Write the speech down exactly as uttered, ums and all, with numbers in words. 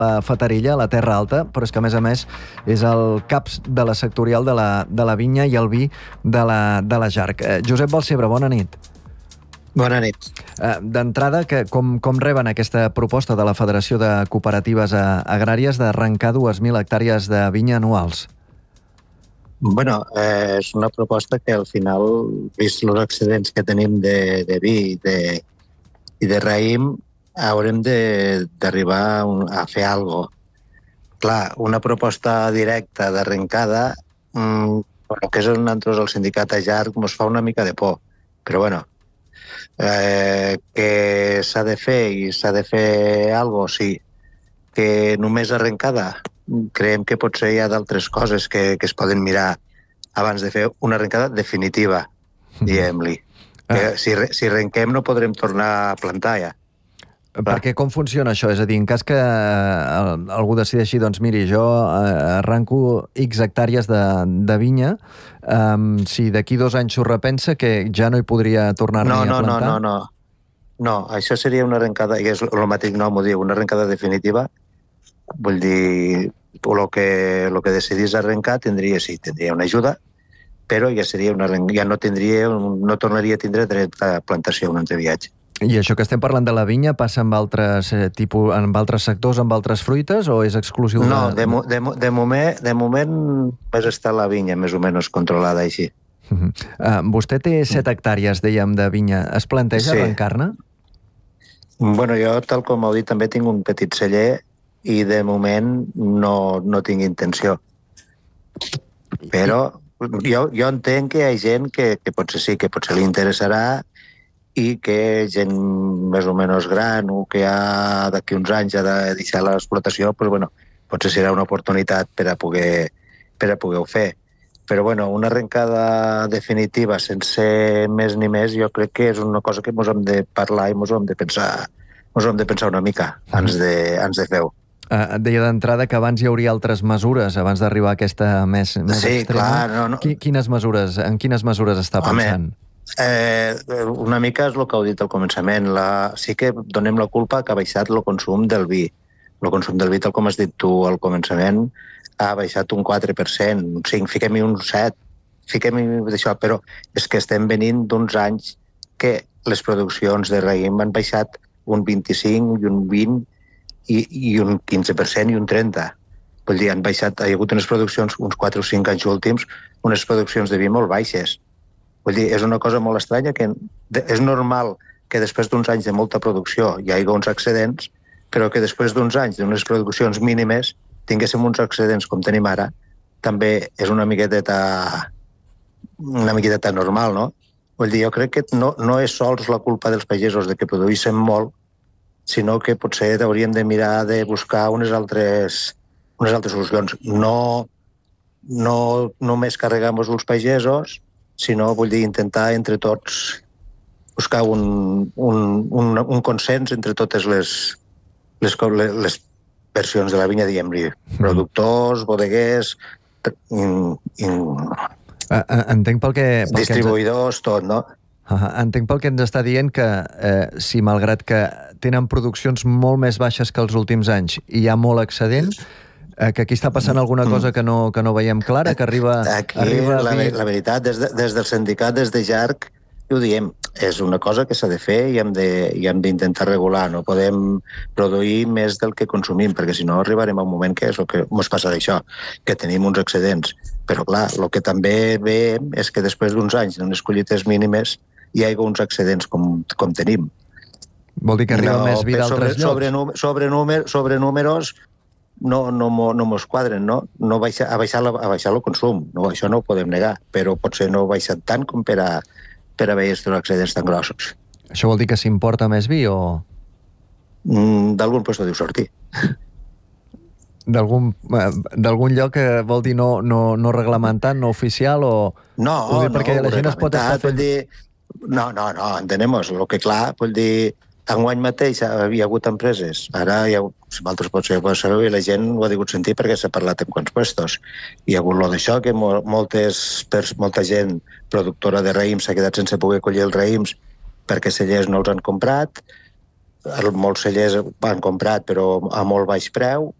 a Fatarella, a la Terra Alta, però és que, a més a més, és el cap de la sectorial de la, de la vinya i el vi de la, de la Jarc. Eh, Josep Balcebre, bona nit. Bona nit. Eh, D'entrada, que, com, com reben aquesta proposta de la Federació de Cooperatives Agràries d'arrencar dues mil hectàrees de vinya anuals? Bueno, eh, és una proposta que al final, vist els excedents que tenim de, de vi i de, i de raïm, haurem d'arribar a fer alguna cosa. Clar, una proposta directa d'arrencada, mmm, el que és nosaltres el sindicat a Jarc, ens fa una mica de por. Però bueno, eh, que s'ha de fer i s'ha de fer alguna cosa, sí. Que només arrencada, creiem que potser hi ha d'altres coses que, que es poden mirar abans de fer una arrencada definitiva, diguem-li. Ah. Si, si arrenquem no podrem tornar a plantar ja. Perquè com funciona això? És a dir, en cas que eh, algú decideixi, doncs miri, jo eh, arranco X hectàrees de, de vinya, eh, si d'aquí dos anys s'ho repensa, que ja no hi podria tornar no, ni no, a plantar? No, no, no. No, això seria una arrencada, i és el mateix nom ho diu, una arrencada definitiva. Vull dir, el que, el que decidís arrencar tindria, sí, tindria una ajuda, però ja seria una ja no tindria, no tornaria a tindre dret a plantació un altre viatge. I això que estem parlant de la vinya passa amb altres, eh, tipus, amb altres sectors, amb altres fruites, o és exclusiu de... No, de, de, de, moment, de moment només està la vinya més o menys controlada així. Uh -huh. uh, vostè té set hectàrees, dèiem, de vinya. Es planteja sí. arrencar-ne? Bueno, jo, tal com heu dit, també tinc un petit celler i de moment no, no tinc intenció. Però jo, jo entenc que hi ha gent que, que potser sí, que potser li interessarà i que gent més o menys gran o que ha d'aquí uns anys ha de deixar l'explotació, pues, bueno, potser serà una oportunitat per a poder, per a poder-ho fer. Però bueno, una arrencada definitiva sense més ni més jo crec que és una cosa que ens hem de parlar i ens hem de pensar, ens hem de pensar una mica abans de, abans de fer-ho. Uh, et deia d'entrada que abans hi hauria altres mesures abans d'arribar a aquesta més, més sí, extrema. Clar, no, no. Quines mesures, en quines mesures està pensant? Home, eh, una mica és el que heu dit al començament. La, sí que donem la culpa que ha baixat el consum del vi. El consum del vi, tal com has dit tu al començament, ha baixat un quatre per cent, un cinc, fiquem-hi un set, fiquem-hi d'això, però és que estem venint d'uns anys que les produccions de raïm han baixat un vint-i-cinc i un vint i, i un quinze per cent i un trenta per cent. Vull dir, han baixat, hi ha hagut unes produccions, uns quatre o cinc anys últims, unes produccions de vi molt baixes. Vull dir, és una cosa molt estranya que és normal que després d'uns anys de molta producció hi hagi uns excedents, però que després d'uns anys d'unes produccions mínimes tinguéssim uns excedents com tenim ara, també és una miqueta una miqueta normal, no? Vull dir, jo crec que no, no és sols la culpa dels pagesos de que produïssin molt, sinó que potser hauríem de mirar de buscar unes altres, unes altres solucions. No, no només carregar-nos els pagesos, sinó, vull dir, intentar entre tots buscar un, un, un, un consens entre totes les, les, les versions de la vinya, diguem-li, productors, bodeguers, in, in, entenc pel que... Pel distribuïdors, que ens... tot, no? Uh, entenc pel que ens està dient que eh, si malgrat que tenen produccions molt més baixes que els últims anys i hi ha molt excedent, eh, que aquí està passant alguna cosa que no, que no veiem clara, que arriba... Aquí, arriba la, la veritat, des, de, des del sindicat, des de Jarc, ho diem, és una cosa que s'ha de fer i hem d'intentar regular. No podem produir més del que consumim, perquè si no arribarem a un moment que és el que ens passa d'això, que tenim uns excedents. Però clar, el que també veiem és que després d'uns anys d'unes collites mínimes hi ha uns excedents com, com tenim. Vol dir que arriba no, més vi d'altres llocs? Sobre, sobre, númer, sobre números no, no, no mos quadren, no? no baixa, ha, baixat la, ha baixat el consum, no, això no ho podem negar, però potser no ha baixat tant com per a, per a veure aquests excedents tan grossos. Això vol dir que s'importa més vi o...? Mm, d'algun lloc deu sortir. D'algun lloc que vol dir no, no, no reglamentant, no oficial o... No, o dir, perquè no, la gent es pot estar fent... Dir... No, no, no, entenem-ho. El que clar, vol dir, enguany mateix hi havia hagut empreses, ara hi ha, vosaltres potser ho podeu saber, i la gent ho ha degut sentir perquè s'ha parlat en quants puestos. Hi ha hagut lo d'això, que moltes, molta gent productora de raïms s'ha quedat sense poder collir els raïms perquè cellers no els han comprat. molts cellers han comprat, però a molt baix preu,